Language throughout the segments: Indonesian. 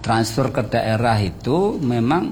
transfer ke daerah itu memang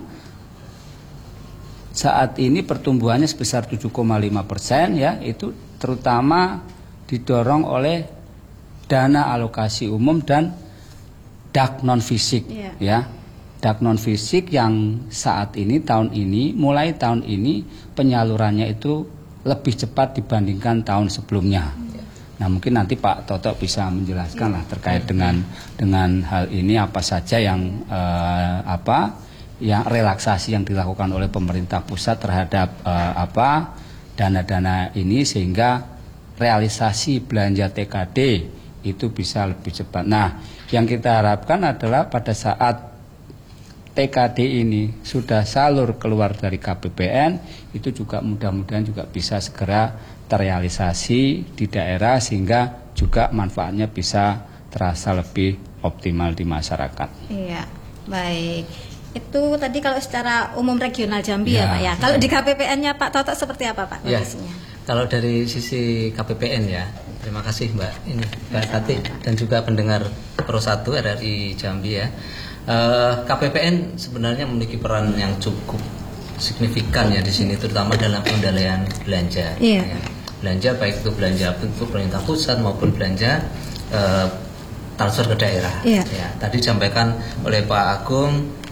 saat ini pertumbuhannya sebesar 7,5% ya, itu terutama didorong oleh dana alokasi umum dan DAK non fisik ya. DAK non fisik yang saat ini mulai tahun ini penyalurannya itu lebih cepat dibandingkan tahun sebelumnya. Nah, mungkin nanti Pak Toto bisa menjelaskan lah terkait dengan hal ini apa saja yang yang relaksasi yang dilakukan oleh pemerintah pusat terhadap dana-dana ini sehingga realisasi belanja TKD itu bisa lebih cepat. Nah, yang kita harapkan adalah pada saat TKD ini sudah salur keluar dari KPPN, itu juga mudah-mudahan juga bisa segera terrealisasi di daerah sehingga juga manfaatnya bisa terasa lebih optimal di masyarakat. Iya, baik. Itu tadi kalau secara umum regional Jambi ya Pak ya. Kalau di KPPN-nya Pak Toto seperti apa Pak kondisinya? Kalau dari sisi KPPN ya, terima kasih Mbak Tati dan juga pendengar Pro 1 RRI Jambi ya. KPPN sebenarnya memiliki peran yang cukup signifikan ya di sini, terutama dalam pengendalian belanja. Ya. Belanja baik itu belanja bentuk pemerintah pusat maupun belanja transfer ke daerah. Ya, tadi disampaikan oleh Pak Agung.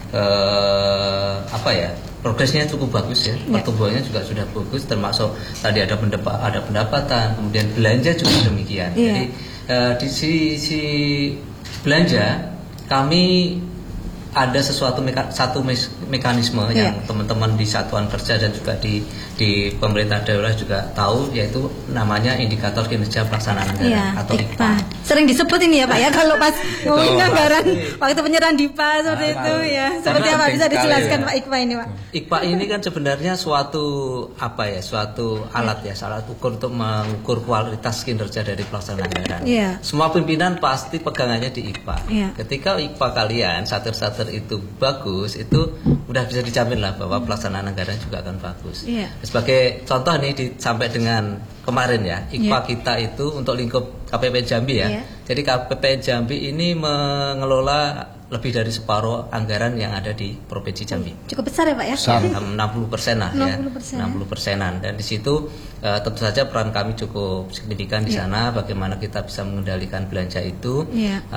Progresnya cukup bagus ya, pertumbuhannya juga sudah bagus, termasuk tadi ada pendapatan, kemudian belanja juga demikian. Jadi di sisi belanja kami ada satu mekanisme yang teman-teman di satuan kerja dan juga di pemerintah daerah juga tahu, yaitu namanya indikator kinerja pelaksanaan anggaran atau IKPA. Sering disebut ini ya Pak ya kalau pas ngomongin anggaran waktu penyerahan DIPA seperti itu ya. Seperti apa bisa dijelaskan Pak IKPA ini Pak? IKPA ini kan sebenarnya suatu alat ya, alat ukur untuk mengukur kualitas kinerja dari pelaksanaan anggaran. Semua pimpinan pasti pegangannya di IKPA. Ketika IKPA kalian satker itu bagus, itu udah bisa dijamin lah bahwa pelaksanaan anggaran juga akan bagus. Sebagai contoh nih sampai dengan kemarin ya, IKPA kita itu untuk lingkup KPPN Jambi ya. Jadi KPPN Jambi ini mengelola lebih dari separuh anggaran yang ada di Provinsi Jambi. Cukup besar ya Pak ya? 60% lah ya. 60%. Dan di situ tentu saja peran kami cukup signifikan di sana, bagaimana kita bisa mengendalikan belanja itu.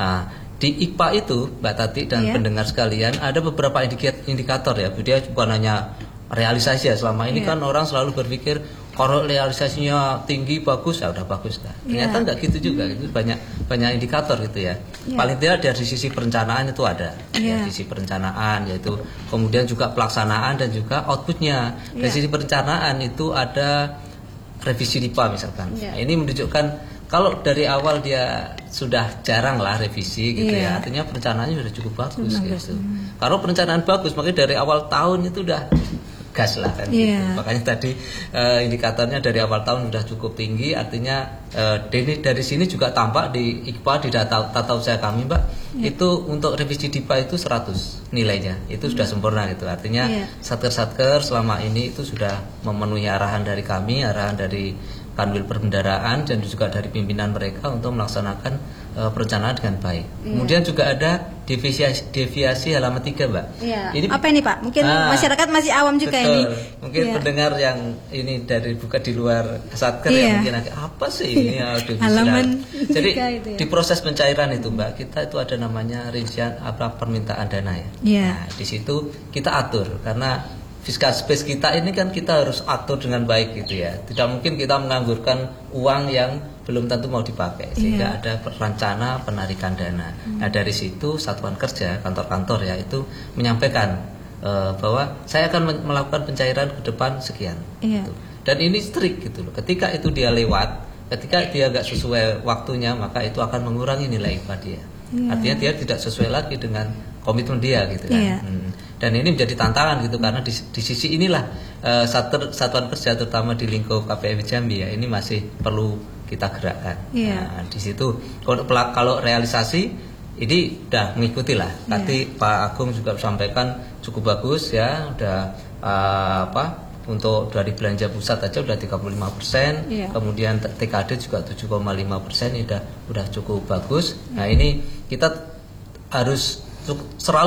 Di IKPA itu Mbak Tati dan pendengar sekalian ada beberapa indikator ya. Dia bukan hanya realisasi ya, selama ini kan orang selalu berpikir kalau realisasinya tinggi bagus ya udah bagus kan. Ternyata enggak gitu juga, itu banyak indikator gitu ya. Paling tidak dari sisi perencanaan itu ada. Dari sisi perencanaan yaitu kemudian juga pelaksanaan dan juga outputnya. Dari sisi perencanaan itu ada revisi DIPA misalkan. Nah, ini menunjukkan kalau dari awal dia sudah jarang lah revisi gitu ya, artinya perencanaannya sudah cukup bagus gitu. Kalau perencanaan bagus, makanya dari awal tahun itu udah gas lah kan gitu. Makanya tadi indikatornya dari awal tahun sudah cukup tinggi, artinya dari sini juga tampak di IKPA, di tata usaha kami Mbak, itu untuk revisi DIPA itu 100 nilainya, itu sudah sempurna gitu. Artinya satker-satker selama ini itu sudah memenuhi arahan dari kami, arahan dari Kanwil Perbendaraan dan juga dari pimpinan mereka untuk melaksanakan perencanaan dengan baik. Kemudian juga ada deviasi halaman 3 Mbak. Ini apa ini Pak? Mungkin masyarakat masih awam juga ini. Mungkin pendengar yang ini dari bukan di luar satker yang mungkin apa sih ini halaman. Jadi di proses pencairan itu Mbak, kita itu ada namanya rincian permintaan dana ya. Nah, di situ kita atur karena fiscal space kita ini kan kita harus atur dengan baik gitu ya. Tidak mungkin kita menganggurkan uang yang belum tentu mau dipakai, sehingga ada rencana penarikan dana. Nah, dari situ satuan kerja, kantor-kantor ya itu menyampaikan bahwa saya akan melakukan pencairan ke depan sekian. Gitu. Dan ini strict gitu loh. Ketika itu dia lewat, ketika dia nggak sesuai waktunya, maka itu akan mengurangi nilai IKPA dia. Artinya dia tidak sesuai lagi dengan komitmen dia gitu kan. Dan ini menjadi tantangan gitu karena di sisi inilah satuan kerja terutama di lingkup KPPN Jambi ya ini masih perlu kita gerakkan. Nah, di situ kalau realisasi ini udah mengikuti lah. Tadi Pak Agung juga sampaikan cukup bagus ya, udah untuk dari belanja pusat aja udah 35%, kemudian TKD juga 7,5%, ini udah cukup bagus. Nah, ini kita harus selalu